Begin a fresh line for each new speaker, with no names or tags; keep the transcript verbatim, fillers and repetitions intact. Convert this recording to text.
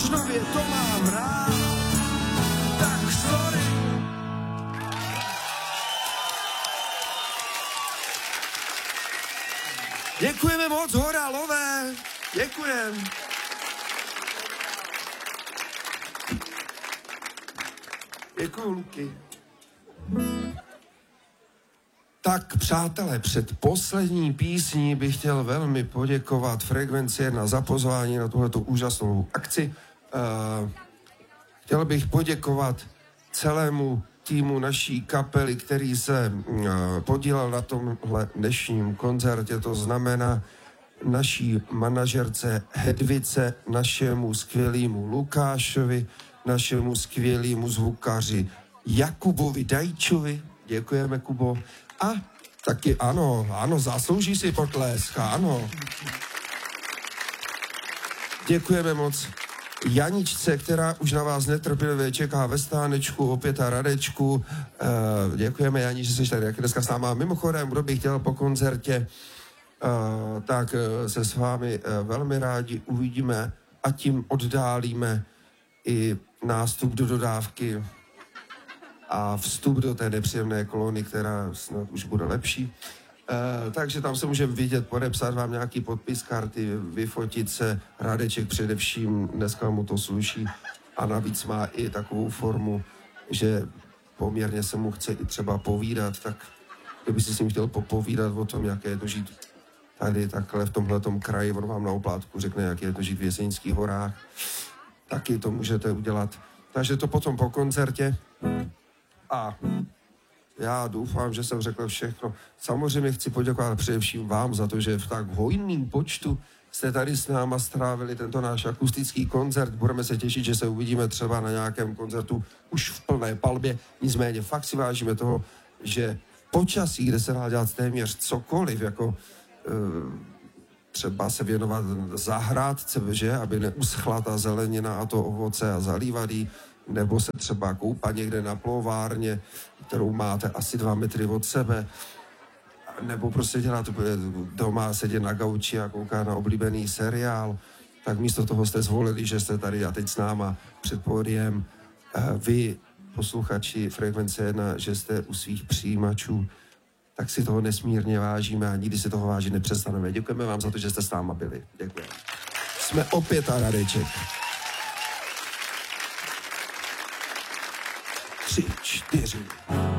Trutnově to mám rád, tak sorry. Děkujeme moc, Horálové, děkujem. Děkuju, Luky. Tak, přátelé, před poslední písní bych chtěl velmi poděkovat Frekvenci jedna za pozvání na tuhletu úžasnou akci. Uh, chtěl bych poděkovat celému týmu naší kapely, který se uh, podílel na tomhle dnešním koncertě, to znamená naší manažerce Hedvice, našemu skvělému Lukášovi, našemu skvělému zvukaři Jakubovi Dajčovi, děkujeme, Kubo, a taky ano, ano, zaslouží si potlesk, ano. Děkujeme moc Janičce, která už na vás netrpělivě čeká ve stánečku, opět a Radečku. Uh, děkujeme, Jani, že jsi tady jak dneska s náma. Mimochodem, kdo by chtěl po koncertě, uh, tak uh, se s vámi uh, velmi rádi uvidíme a tím oddálíme i nástup do dodávky a vstup do té nepříjemné kolony, která snad už bude lepší. E, takže tam se můžeme vidět, podepsat vám nějaký podpis karty, vyfotit se. Radeček především, dneska mu to sluší a navíc má i takovou formu, že poměrně se mu chce i třeba povídat, tak kdyby si s ním chtěl popovídat o tom, jaké je to žít tady takhle v tomhletom kraji, on vám na oplátku řekne, jak je to žít v Jeseňských horách, taky to můžete udělat. Takže to potom po koncertě. A já doufám, že jsem řekl všechno. Samozřejmě chci poděkovat především vám za to, že v tak hojným počtu jste tady s náma strávili tento náš akustický koncert. Budeme se těšit, že se uvidíme třeba na nějakém koncertu už v plné palbě. Nicméně fakt si vážíme toho, že počasí, kde se dá dělat téměř cokoliv, jako e, třeba se věnovat zahrádce, že, aby neuschla ta zelenina a to ovoce a zalívat jí, nebo se třeba koupat někde na plovárně, kterou máte asi dva metry od sebe, nebo prostě dělat doma, sedět na gauči a koukat na oblíbený seriál, tak místo toho jste zvolili, že jste tady a teď s náma před pódiem. Vy, posluchači Frekvence jedna, že jste u svých přijímačů, tak si toho nesmírně vážíme a nikdy si toho vážit nepřestaneme. Děkujeme vám za to, že jste s náma byli. Děkujeme. Jsme opět a Radeček. Tři, čtyři.